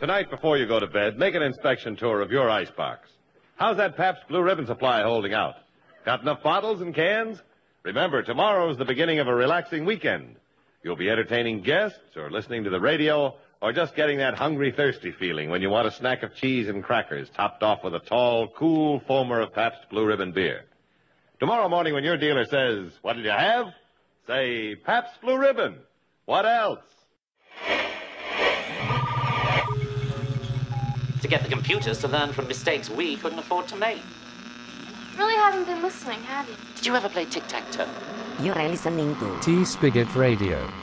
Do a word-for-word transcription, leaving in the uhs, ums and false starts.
Tonight, before you go to bed, make an inspection tour of your icebox. How's that Pabst Blue Ribbon supply holding out? Got enough bottles and cans? Remember, tomorrow's the beginning of a relaxing weekend. You'll be entertaining guests or listening to the radio or just getting that hungry, thirsty feeling when you want a snack of cheese and crackers topped off with a tall, cool foamer of Pabst Blue Ribbon beer. Tomorrow morning when your dealer says, "What did you have?" say, "Pabst Blue Ribbon." What else? To get the computers to learn from mistakes we couldn't afford to make. Really haven't been listening, have you? Did you ever play tic-tac-toe? You're listening to T-Spigot Radio.